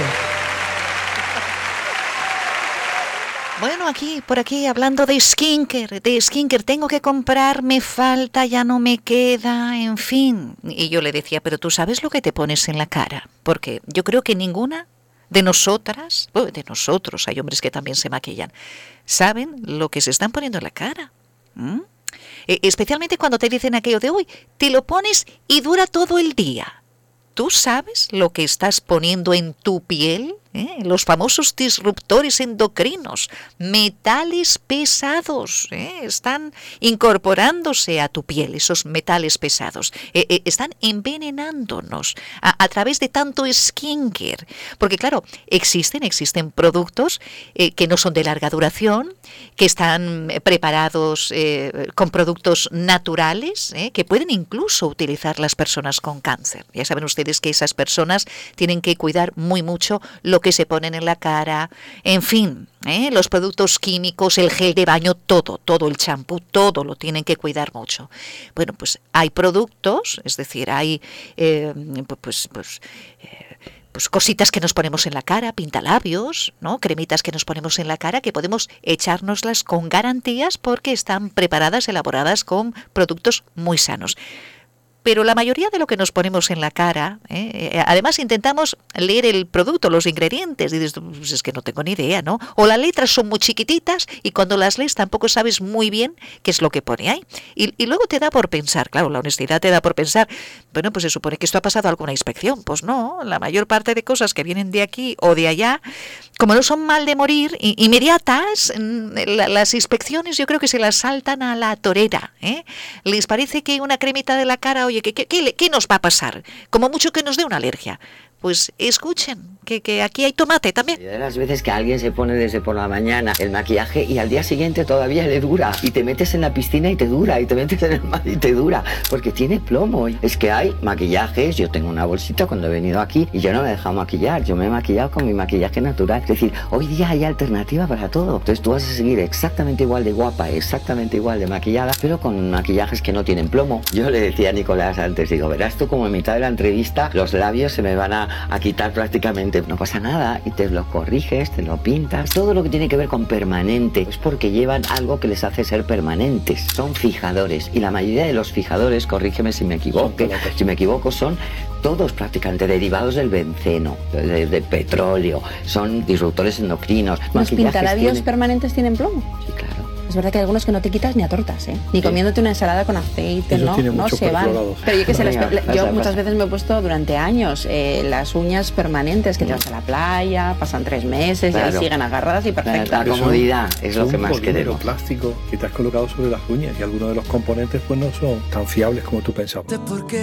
Bueno, por aquí, hablando de skincare, tengo que comprar, me falta, ya no me queda, en fin. Y yo le decía, pero tú sabes lo que te pones en la cara, porque yo creo que ninguna de nosotras, de nosotros, hay hombres que también se maquillan, saben lo que se están poniendo en la cara. Especialmente cuando te dicen aquello de, uy, te lo pones y dura todo el día. ¿Tú sabes lo que estás poniendo en tu piel? Los famosos disruptores endocrinos, metales pesados, están incorporándose a tu piel, esos metales pesados, están envenenándonos a través de tanto skincare, porque claro, existen productos que no son de larga duración, que están preparados con productos naturales, que pueden incluso utilizar las personas con cáncer. Ya saben ustedes que esas personas tienen que cuidar muy mucho lo que se ponen en la cara, en fin, los productos químicos, el gel de baño, todo el champú, todo lo tienen que cuidar mucho. Bueno, pues hay productos, es decir, hay pues cositas que nos ponemos en la cara, pintalabios, ¿no? Cremitas que nos ponemos en la cara que podemos echárnoslas con garantías porque están preparadas, elaboradas con productos muy sanos. Pero la mayoría de lo que nos ponemos en la cara, además intentamos leer el producto, los ingredientes, y dices, pues es que no tengo ni idea, ¿no? O las letras son muy chiquititas y cuando las lees tampoco sabes muy bien qué es lo que pone ahí. Y luego te da por pensar, claro, la honestidad te da por pensar, bueno, pues se supone que esto ha pasado alguna inspección. Pues no, la mayor parte de cosas que vienen de aquí o de allá, como no son mal de morir, inmediatas, las inspecciones yo creo que se las saltan a la torera, Les parece que una cremita de la cara, oye, ¿qué nos va a pasar? Como mucho que nos dé una alergia. Pues escuchen, que aquí hay tomate también. De las veces que alguien se pone desde por la mañana el maquillaje y al día siguiente todavía le dura. Y te metes en la piscina y te dura. Y te metes en el mar y te dura. Porque tiene plomo. Es que hay maquillajes. Yo tengo una bolsita cuando he venido aquí y yo no me he dejado maquillar. Yo me he maquillado con mi maquillaje natural. Es decir, hoy día hay alternativa para todo. Entonces tú vas a seguir exactamente igual de guapa, exactamente igual de maquillada, pero con maquillajes que no tienen plomo. Yo le decía a Nicolás antes, digo, verás tú como en mitad de la entrevista los labios se me van a quitar prácticamente. No pasa nada y te lo corriges, te lo pintas. Todo lo que tiene que ver con permanente es porque llevan algo que les hace ser permanentes. Son fijadores y la mayoría de los fijadores, corrígeme si me equivoco, son todos prácticamente derivados del benceno, del petróleo. Son disruptores endocrinos. ¿Los pintalabios permanentes tienen plomo? Sí, claro. Es verdad que hay algunos que no te quitas ni a tortas, ni comiéndote una ensalada con aceite, eso no se van. Pero yo muchas veces me he puesto durante años las uñas permanentes que te vas a la playa, pasan 3 meses, claro, y ahí siguen agarradas y perfectas. La comodidad es lo que más queremos. Plástico que te has colocado sobre las uñas y algunos de los componentes pues no son tan fiables como tú pensabas.